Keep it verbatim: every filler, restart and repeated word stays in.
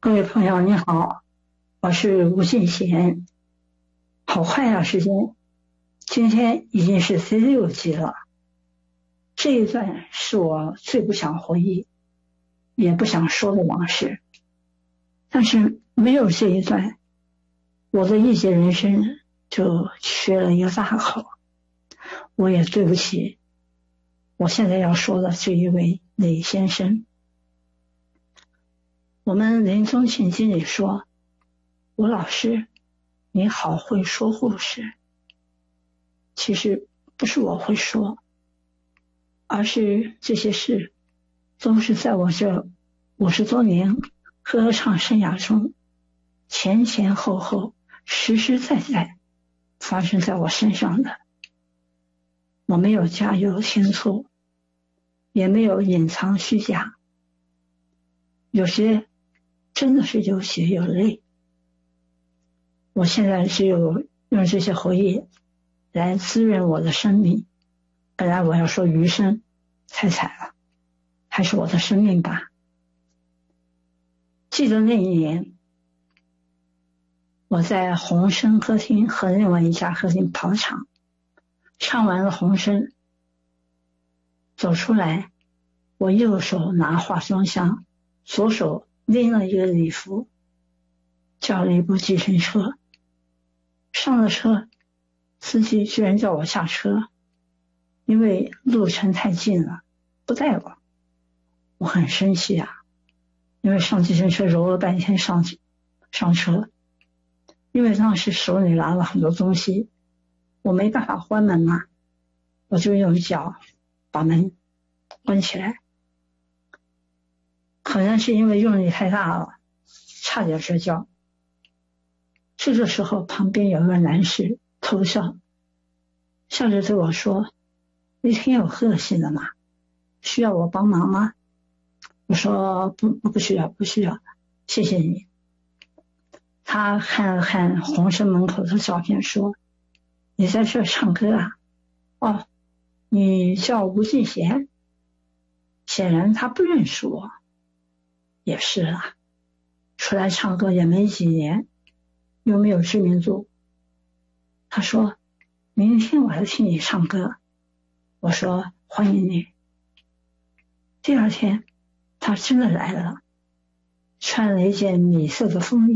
各位朋友，你好，我是吴敬贤。好快啊，时间，今天已经是第六集了。这一段是我最不想回忆，也不想说的往事。但是没有这一段，我的一节人生就缺了一个大口。我也对不起我现在要说的这一位雷先生。我们临终前经理说，吴老师，你好会说故事。其实不是我会说，而是这些事都是在我这五十多年歌唱生涯中前前后后实实在在发生在我身上的。我没有加油添醋，也没有隐藏虚假，有些真的是有血有泪。我现在只有用这些回忆来滋润我的生命。本来我要说余生，太惨了，还是我的生命吧。记得那一年，我在红声歌厅和另外一家歌厅跑场，唱完了红声，走出来，我右手拿化妆箱，左手拎了一个礼服，叫了一部计程车。上了车，司机居然叫我下车，因为路程太近了，不带我。我很生气啊，因为上计程车揉了半天上上车，因为当时手里拿了很多东西，我没办法关门嘛，我就用脚把门关起来。可能是因为用力太大了，差点摔跤。这个时候旁边有个男士偷笑，笑着对我说，你挺有个性的嘛，需要我帮忙吗？我说不不需要不需要，谢谢你。他看了看红声门口的照片说，你在这唱歌啊？哦，你叫吴敬贤？显然他不认识我。也是啊，出来唱歌也没几年，又没有知名度。他说，明天我来听你唱歌。我说欢迎你。第二天他真的来了，穿了一件米色的风衣。